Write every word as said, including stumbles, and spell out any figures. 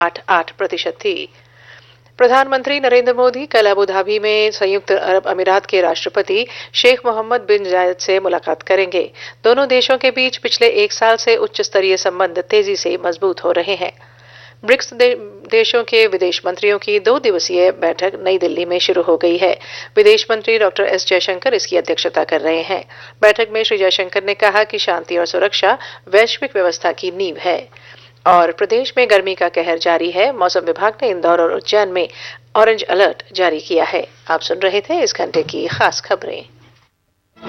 आठ आठ प्रतिशत थी। प्रधानमंत्री नरेंद्र मोदी कल अबू धाबी में संयुक्त अरब अमीरात के राष्ट्रपति शेख मोहम्मद बिन जायद से मुलाकात करेंगे। दोनों देशों के बीच पिछले एक साल से उच्च स्तरीय संबंध तेजी से मजबूत हो रहे हैं। ब्रिक्स दे, देशों के विदेश मंत्रियों की दो दिवसीय बैठक नई दिल्ली में शुरू हो गई है। विदेश मंत्री डॉक्टर एस जयशंकर इसकी अध्यक्षता कर रहे हैं। बैठक में श्री जयशंकर ने कहा कि शांति और सुरक्षा वैश्विक व्यवस्था की नींव है और प्रदेश में गर्मी का कहर जारी है। मौसम विभाग ने इंदौर और उज्जैन में ऑरेंज अलर्ट जारी किया है। आप सुन रहे थे इस घंटे की खास खबरें।